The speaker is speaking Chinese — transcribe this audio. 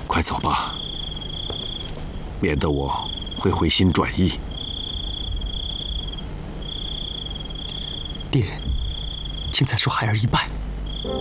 快走吧，免得我会回心转意。 爹，请再受孩儿一拜。